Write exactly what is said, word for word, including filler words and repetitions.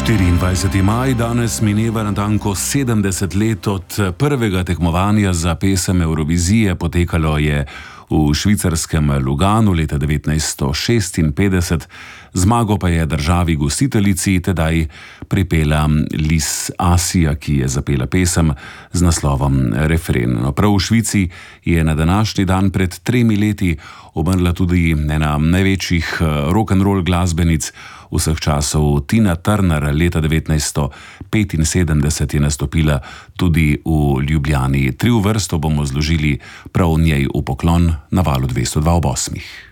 štiriindvajseti maj danes mineva natanko sedemdeset let od prvega tekmovanja za pesem Evrovizije. Potekalo je v švicarskem Luganu leta devetnajststo šestinpetdeset. Zmago pa je državi gostiteljici tedaj pripela Lis Asija, ki je zapela pesem z naslovom Refren. No, prav v Švici je na današnji dan pred tremi leti umrla tudi ena največjih rock'n'roll glasbenic vseh časov. Tina Turner leta devetnajststo petinsedemdeset je nastopila tudi v Ljubljani. Tri v vrsto bomo zložili prav njej v poklon na valu dvesto dva ob osmih.